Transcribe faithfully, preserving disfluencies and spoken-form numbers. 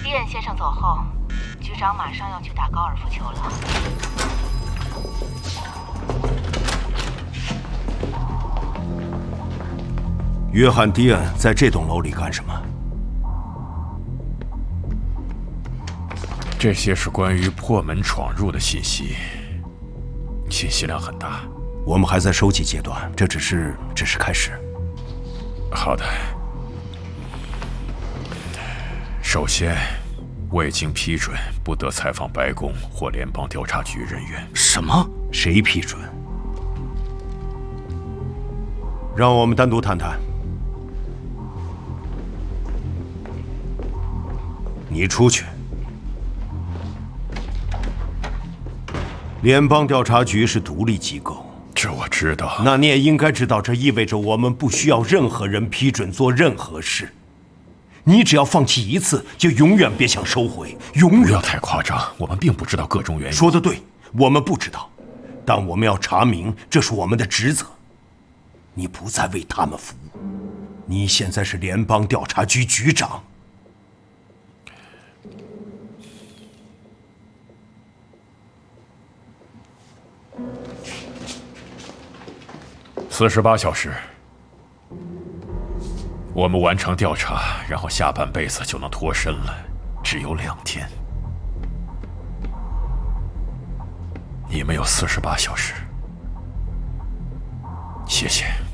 迪恩先生走后，局长马上要去打高尔夫球了。 约翰·迪恩在这栋楼里干什么？ 这些是关于破门闯入的信息，信息量很大。 我们还在收集阶段，这只是只是开始。 好的。首先，未经批准，不得采访白宫或联邦调查局人员。 什么？谁批准？让我们单独谈谈。你出去。联邦调查局是独立机构， 这我知道。 那你也应该知道，这意味着我们不需要任何人批准做任何事。你只要放弃一次，就永远别想收回，永远。 不要太夸张，我们并不知道各种原因。 说得对，我们不知道，但我们要查明，这是我们的职责。你不再为他们服务，你现在是联邦调查局局长。 四十八小时，我们完成调查，然后下半辈子就能脱身了。只有两天，你们有四十八小时。谢谢。